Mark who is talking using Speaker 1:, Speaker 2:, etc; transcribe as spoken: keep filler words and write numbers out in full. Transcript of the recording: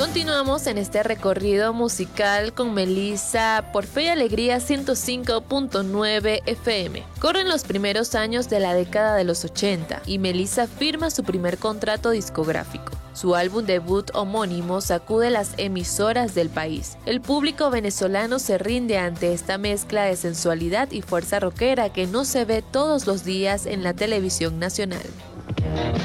Speaker 1: Continuamos en este recorrido musical con Melissa por Fe y Alegría ciento cinco punto nueve F M. Corren los primeros años de la década de los ochenta y Melissa firma su primer contrato discográfico. Su álbum debut homónimo sacude las emisoras del país. El público venezolano se rinde ante esta mezcla de sensualidad y fuerza rockera que no se ve todos los días en la televisión nacional.